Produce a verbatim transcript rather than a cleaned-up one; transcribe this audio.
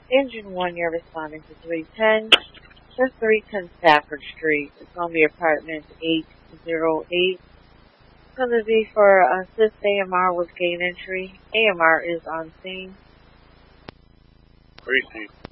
Engine one, you're responding to three ten. That's three ten Stafford Street. It's going to be apartment eight oh eight. It's going to be for assist A M R with gate entry. A M R is on scene. Received.